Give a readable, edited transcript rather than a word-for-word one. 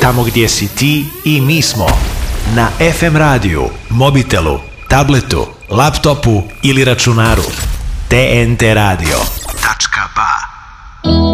tamo gdje si ti i mi smo. Na FM radiju, mobitelu, tabletu, laptopu ili računaru. TNT radio.